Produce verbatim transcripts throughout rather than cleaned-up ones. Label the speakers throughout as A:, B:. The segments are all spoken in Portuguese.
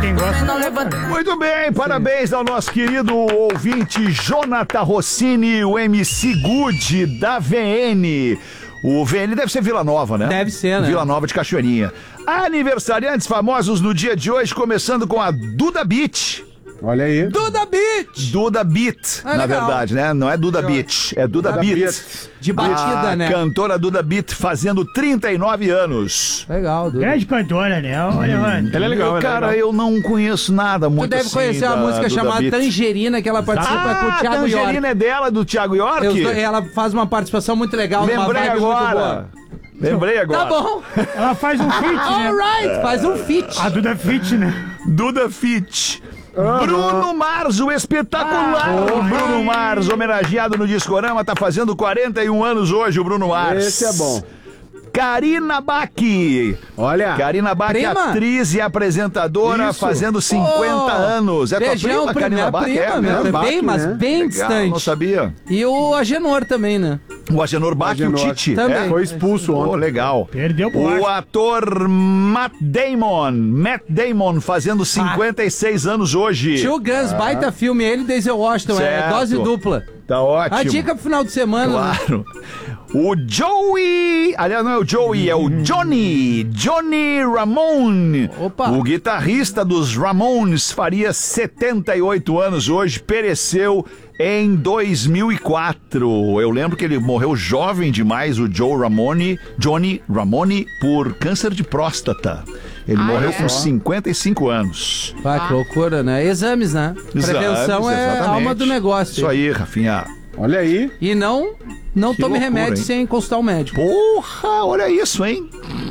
A: quem gosta.
B: Muito bem, parabéns ao nosso querido ouvinte Jonathan Rossini, o M C Good da V N. O V N deve ser Vila Nova, né?
C: Deve ser, né?
B: Vila Nova de Cachoeirinha. Aniversariantes famosos no dia de hoje, começando com a Duda Beat.
D: Olha aí.
C: Duda Beat!
B: Duda Beat,
C: Ah,
B: na
C: legal.
B: verdade, né? Não é Duda Beat, é Duda,
D: Duda
B: Beat.
D: Beat.
C: De batida,
B: a
C: né?
B: cantora Duda Beat fazendo trinta e nove anos.
C: Legal, Duda.
A: Grande cantora, né? Olha, mano.
D: Ela é legal, ela é
B: Cara,
D: legal.
B: eu não conheço nada muito
C: Tu deve
B: assim
C: conhecer uma
B: da
C: música
B: Duda
C: chamada
B: Beat.
C: Tangerina, que ela participa
B: Ah,
C: com o Thiago
B: Tangerina
C: York.
B: é dela, do Thiago York?
C: Eu tô- Ela faz uma participação muito legal, numa
B: Lembrei
C: vibe muito
B: agora.
C: boa.
B: Lembrei agora.
C: Tá bom.
A: Ela faz um feat, né?
C: Alright, faz um feat.
A: A Duda Fit, né?
B: Duda Fit. Bruno Mars, o espetacular
A: Ah,
B: Bruno Mars, homenageado no Discorama, tá fazendo quarenta e um anos hoje, o Bruno Mars.
D: Esse é bom.
B: Karina Bach.
D: Olha.
B: Karina Bach,
C: Prima.
B: atriz e apresentadora,
D: Isso.
B: fazendo cinquenta
C: Oh,
B: anos. É tua
C: beijão,
B: prima, Karina
C: minha
B: Bach?
C: prima,
B: é,
C: meu,
B: né?
D: Bach,
C: bem, mas
D: né?
C: bem
B: Legal,
C: distante.
B: não sabia.
C: E o Agenor também, né?
B: O Agenor Bach e o
D: Agenor.
B: Tite.
C: Também.
B: É?
D: Foi expulso
B: Oh,
D: ontem.
B: legal.
A: Perdeu pro
B: O
A: ar.
B: ator Matt Damon. Matt Damon fazendo cinquenta e seis anos hoje.
C: Two Guns, baita filme, ele e Denzel Washington, é
B: Certo.
C: dose dupla.
B: Tá ótimo.
C: A dica pro final de semana. né?
B: Claro. O Joey, aliás, não é o Joey, é o Johnny, Johnny Ramone.
C: Opa.
B: O guitarrista dos Ramones faria setenta e oito anos hoje, pereceu em dois mil e quatro. Eu lembro que ele morreu jovem demais, o Joe Ramone, Johnny Ramone, por câncer de próstata. Ele morreu com cinquenta e cinco anos.
C: Ah, que loucura, né? Exames, né? Prevenção
B: Exames,
C: é a
B: exatamente.
C: alma do negócio.
B: Isso aí, Rafinha.
D: Olha aí.
C: E não, não
B: Que
C: tome
B: loucura,
C: remédio
B: hein?
C: sem consultar o médico.
B: Porra, olha isso, hein?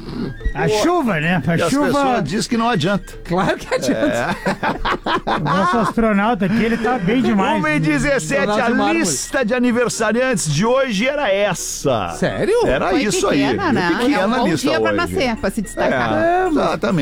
A: A chuva, né? A
B: E as
A: chuva.
B: pessoas dizem que não adianta.
C: Claro que adianta.
A: O nosso astronauta aqui, ele tá bem demais.
B: uma e dezessete,
C: Jornal de
B: a
C: Mármore.
B: lista de aniversariantes de hoje era essa.
C: Sério?
B: Era
E: Foi
B: isso
E: pequena,
B: aí.
E: né?
B: Pequena
E: É um bom
B: lista
E: dia pra
B: hoje.
E: nascer, pra se destacar.
B: É, exatamente.